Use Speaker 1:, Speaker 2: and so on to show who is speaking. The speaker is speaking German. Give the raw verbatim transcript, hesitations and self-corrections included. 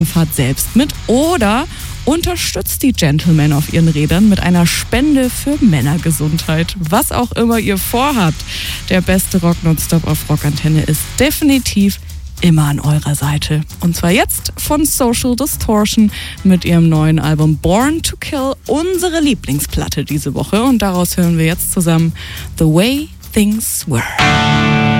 Speaker 1: Fahrt selbst mit oder unterstützt die Gentlemen auf ihren Rädern mit einer Spende für Männergesundheit. Was auch immer ihr vorhabt, der beste Rock Nonstop auf Rockantenne ist definitiv immer an eurer Seite. Und zwar jetzt von Social Distortion mit ihrem neuen Album Born to Kill, unsere Lieblingsplatte diese Woche. Und daraus hören wir jetzt zusammen The Way Things Were.